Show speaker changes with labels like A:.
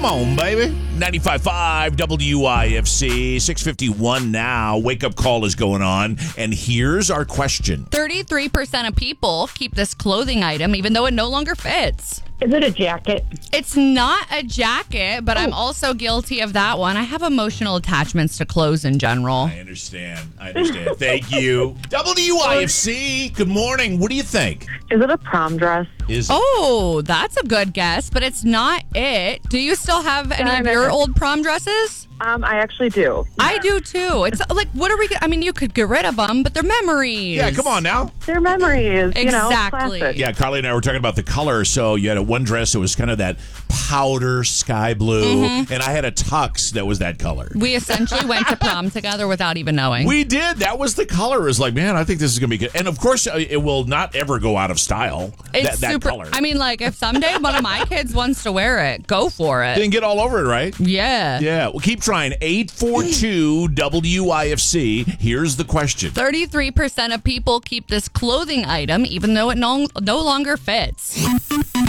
A: Come on, baby. 95.5 WIFC, 6:51 now. Wake-up call is going on, and here's our question.
B: 33% of people keep this clothing item even though it no longer fits.
C: Is it a jacket?
B: It's not a jacket, but I'm also guilty of that one. I have emotional attachments to clothes in general.
A: I understand. Thank you. WIFC, good morning. What do you think?
C: Is it a prom dress?
B: Oh, that's a good guess, but it's not it. Do you still have any of your old prom dresses?
C: I actually do.
B: I do too. It's like, what are we? I mean, you could get rid of them, but they're memories.
A: Yeah, come on now.
C: They're memories.
B: Exactly.
C: Classic.
A: Yeah, Carly and I were talking about the color. So you had one dress that was kind of that powder sky blue, and I had a tux that was that color.
B: We essentially went to prom together without even knowing.
A: We did. That was the color. It was like, man, I think this is going to be good. And of course, it will not ever go out of style.
B: It's
A: that
B: super.
A: color.
B: I mean, like, if someday one of my kids wants to wear it, go for it.
A: Didn't get all over it, right?
B: Yeah.
A: Yeah. Well, keep trying. 842 WIFC. Here's the question.
B: 33% of people keep this clothing item even though it no longer fits.